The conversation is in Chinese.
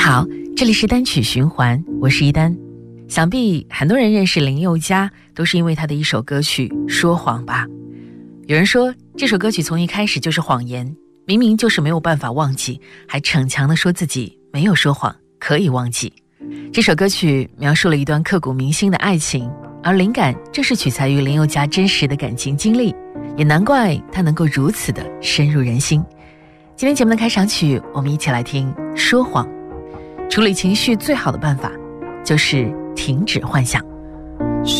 好，这里是单曲循环，我是一丹。想必很多人认识林宥嘉都是因为他的一首歌曲《说谎》吧。有人说这首歌曲从一开始就是谎言，明明就是没有办法忘记，还逞强地说自己没有说谎，可以忘记。这首歌曲描述了一段刻骨铭心的爱情，而灵感正是取材于林宥嘉真实的感情经历，也难怪他能够如此的深入人心。今天节目的开场曲，我们一起来听《说谎》。处理情绪最好的办法就是停止幻想。